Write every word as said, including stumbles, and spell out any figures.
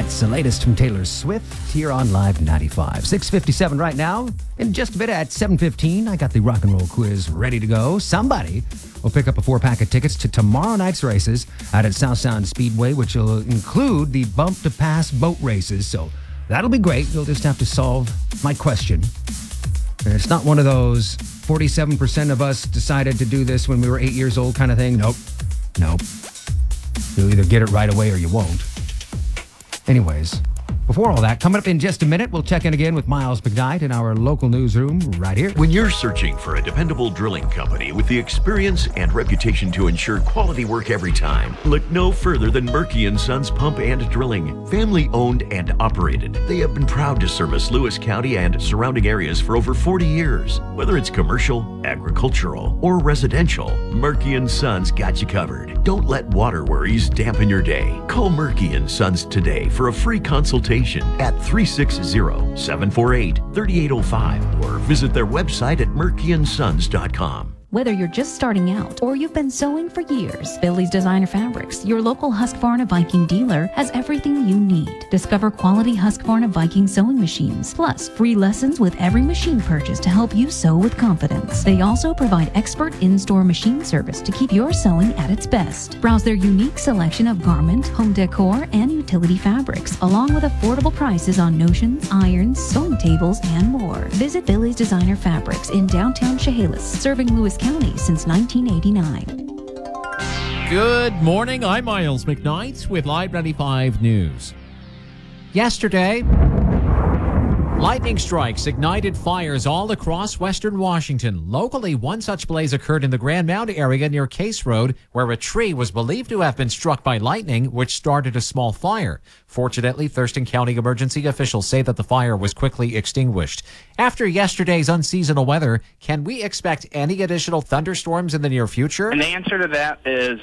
It's the latest from Taylor Swift here on Live ninety-five. six fifty-seven right now. In just a bit at seven fifteen, I got the rock and roll quiz ready to go. Somebody will pick up a four-pack of tickets to tomorrow night's races out at South Sound Speedway, which will include the bump to pass boat races. So that'll be great. You'll just have to solve my question. And it's not one of those forty-seven percent of us decided to do this when we were eight years old kind of thing. Nope. Nope. You'll either get it right away or you won't. Anyways, before all that, coming up in just a minute, we'll check in again with Miles McKnight in our local newsroom right here. When you're searching for a dependable drilling company with the experience and reputation to ensure quality work every time, look no further than Murky and Sons Pump and Drilling. Family owned and operated, they have been proud to service Lewis County and surrounding areas for over forty years. Whether it's commercial, agricultural, or residential, Murky and Sons got you covered. Don't let water worries dampen your day. Call Murky and Sons today for a free consultation at three six zero, seven four eight, three eight zero five or visit their website at murky and sons dot com. Whether you're just starting out or you've been sewing for years, Billy's Designer Fabrics, your local Husqvarna Viking dealer, has everything you need. Discover quality Husqvarna Viking sewing machines, plus free lessons with every machine purchase to help you sew with confidence. They also provide expert in-store machine service to keep your sewing at its best. Browse their unique selection of garment, home decor, and utility fabrics, along with affordable prices on notions, irons, sewing tables, and more. Visit Billy's Designer Fabrics in downtown Chehalis, serving Lewis County since nineteen eighty-nine. Good morning. I'm Miles McKnight with Live ninety-five News. Yesterday, lightning strikes ignited fires all across western Washington. Locally, one such blaze occurred in the Grand Mound area near Case Road, where a tree was believed to have been struck by lightning, which started a small fire. Fortunately, Thurston County emergency officials say that the fire was quickly extinguished. After yesterday's unseasonal weather, can we expect any additional thunderstorms in the near future? And the answer to that is